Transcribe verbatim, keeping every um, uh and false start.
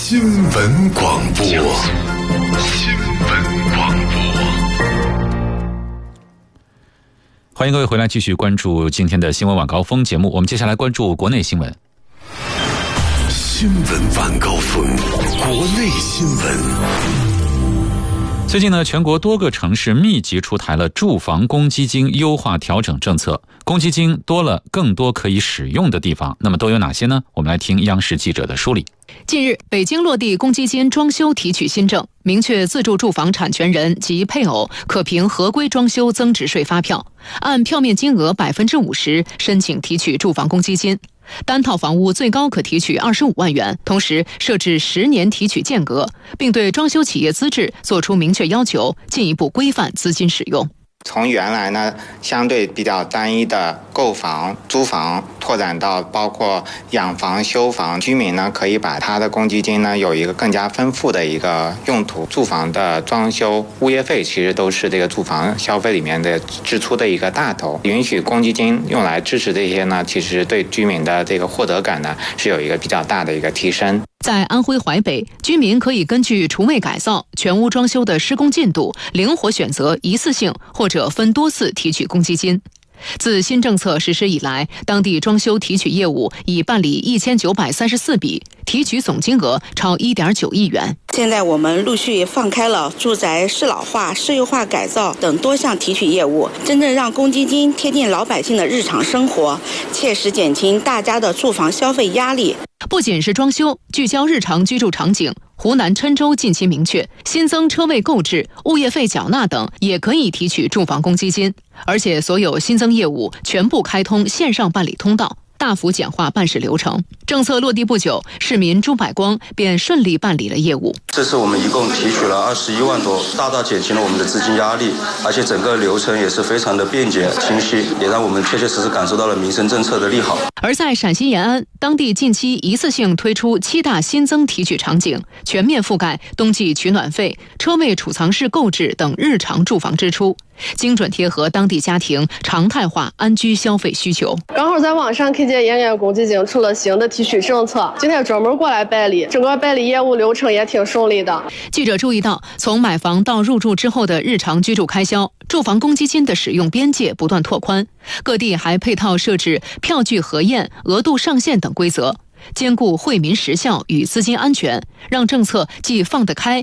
新闻广播，新闻广播。 欢迎各位回来继续关注今天的新闻晚高峰节目。我们接下来关注国内新闻。 新闻晚高峰，国内新闻。 最近呢，全国多个城市密集出台了住房公积金优化调整政策，公积金多了更多可以使用的地方，那么都有哪些呢？我们来听央视记者的梳理。 近日，北京落地公积金装修提取新政，明确自住住房产权人及配偶可凭合规装修增值税发票，按票面金额百分之五十申请提取住房公积金。单套房屋最高可提取二十五万元，同时设置十年提取间隔，并对装修企业资质作出明确要求，进一步规范资金使用。 从原来呢相对比较单一的购房、租房，拓展到包括养房、修房，居民呢可以把他的公积金呢有一个更加丰富的一个用途。住房的装修、物业费其实都是这个住房消费里面的支出的一个大头，允许公积金用来支持这些呢，其实对居民的这个获得感呢是有一个比较大的一个提升。 在安徽淮北，居民可以根据厨卫改造、全屋装修的施工进度，灵活选择一次性或者分多次提取公积金。自新政策实施以来，当地装修提取业务已办理一千九百三十四笔，提取总金额超一点九亿元。 现在我们陆续放开了住宅适老化、市优化改造等多项提取业务，真正让公积金贴近老百姓的日常生活，切实减轻大家的住房消费压力。 不仅是装修，聚焦日常居住场景，湖南郴州近期明确，新增车位购置、物业费缴纳等也可以提取住房公积金，而且所有新增业务全部开通线上办理通道，大幅简化办事流程。政策落地不久，市民朱百光便顺利办理了业务。 这次我们一共提取了二十一万多，大大减轻了我们的资金压力，而且整个流程也是非常的便捷清晰，也让我们确确实实感受到了民生政策的利好。 而在陕西延安，当地近期一次性推出七大新增提取场景，全面覆盖冬季取暖费、车位储藏室购置等日常住房支出，精准贴合当地家庭常态化安居消费需求。 刚好在网上看见延安公积金出了新的提取政策，今天专门过来办理，整个办理业务流程也挺顺利的。 记者注意到，从买房到入住之后的日常居住开销，住房公积金的使用边界不断拓宽，各地还配套设置票据核验、额度上限等规则，兼顾惠民实效与资金安全，让政策既放得开